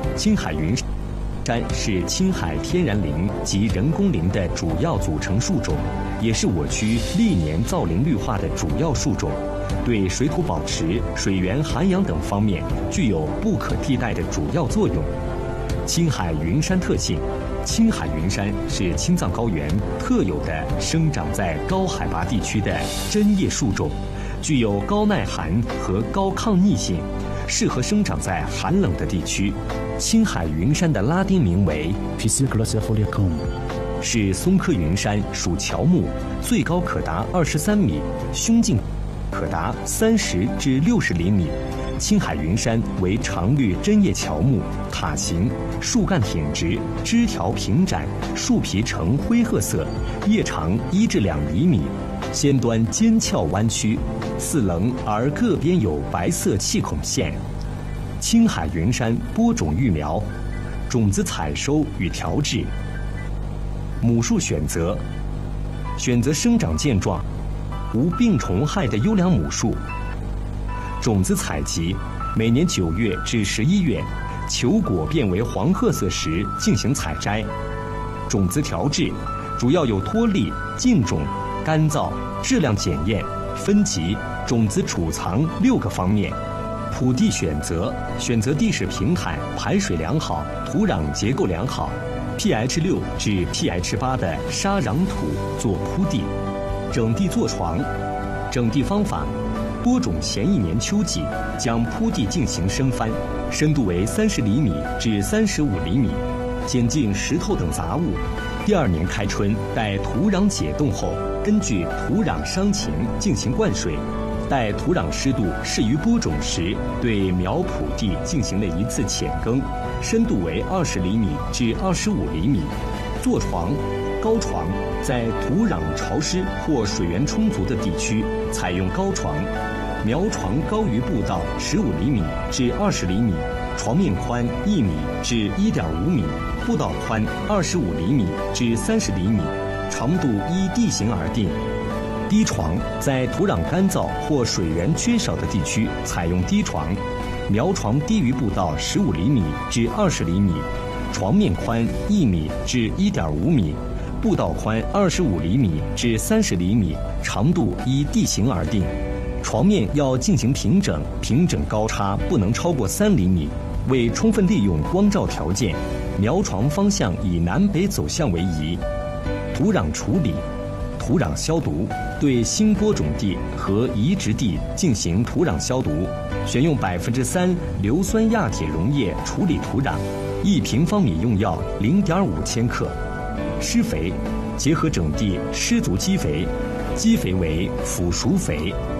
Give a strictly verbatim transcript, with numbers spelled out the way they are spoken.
青海云山是青海天然林及人工林的主要组成树种，也是我区历年造林绿化的主要树种，对水土保持、水源涵养等方面具有不可替代的主要作用。青海云山特性：青海云山是青藏高原特有的生长在高海拔地区的针叶树种，具有高耐寒和高抗逆性，适合生长在寒冷的地区。青海云山的拉丁名为 Pisciculaceae foliacum， 是松科云山属乔木，最高可达二十三米，胸径可达三十至六十厘米。青海云山为常绿针叶乔木，塔形，树干挺直，枝条平展，树皮呈灰褐色，叶长一至两厘米，先端尖峭弯曲，四棱而各边有白色气孔线。青海云山播种育苗，种子采收与调制。母树选择，选择生长健壮、无病虫害的优良母树。种子采集，每年九月至十一月，球果变为黄褐色时进行采摘。种子调制，主要有脱粒、浸种、干燥、质量检验、分级、种子储藏六个方面。土地选择，选择地势平坦、排水良好、土壤结构良好 ，pH 六至 pH 八的沙壤土做铺地。整地做床，整地方法：播种前一年秋季，将铺地进行深翻，深度为三十厘米至三十五厘米，剪净石头等杂物。第二年开春，待土壤解冻后，根据土壤伤情进行灌水。待土壤湿度适于播种时，对苗圃地进行了一次浅耕，深度为二十厘米至二十五厘米。坐床，高床，在土壤潮湿或水源充足的地区采用高床，苗床高于步道十五厘米至二十厘米，床面宽一米至一点五米，步道宽二十五厘米至三十厘米，长度依地形而定。低床，在土壤干燥或水源缺少的地区采用低床，苗床低于步道十五厘米至二十厘米，床面宽一米至一点五米，步道宽二十五厘米至三十厘米，长度依地形而定。床面要进行平整，平整高差不能超过三厘米。为充分利用光照条件，苗床方向以南北走向为宜。土壤处理，土壤消毒，对新播种地和移植地进行土壤消毒，选用百分之三硫酸亚铁溶液处理土壤，一平方米用药零点五千克。施肥，结合整地施足基肥，基肥为腐熟肥。